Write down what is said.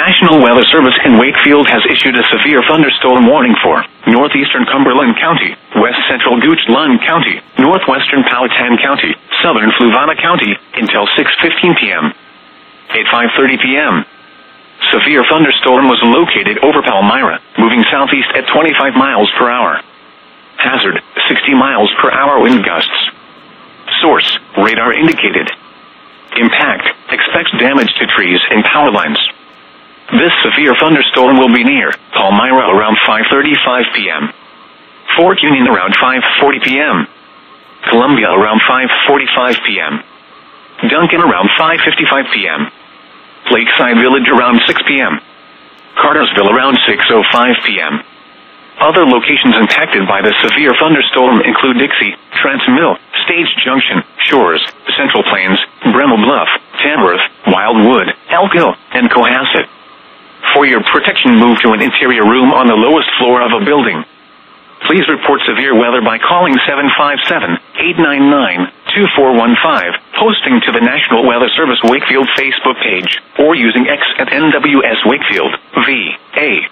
National Weather Service in Wakefield has issued a severe thunderstorm warning for northeastern Cumberland County, west central Goochland County, northwestern Powhatan County, southern Fluvanna County, until 6:15 p.m. At 5:30 p.m., severe thunderstorm was located over Palmyra, moving southeast at 25 miles per hour. Hazard, 60 miles per hour wind gusts. Source, radar indicated. Impact, expects damage to trees and power lines. This severe thunderstorm will be near Palmyra around 5:35 p.m. Fort Union around 5:40 p.m. Columbia around 5:45 p.m. Duncan around 5:55 p.m. Lakeside Village around 6 p.m. Cartersville around 6:05 p.m. Other locations impacted by the severe thunderstorm include Dixie, Trent Mill, Stage Junction, Shores, Central Plains, Bremel Bluff, Tamworth, Wildwood, Elk Hill, and Cohasset. For your protection, move to an interior room on the lowest floor of a building. Please report severe weather by calling 757-899-2415, posting to the National Weather Service Wakefield Facebook page, or using X at NWS Wakefield, VA.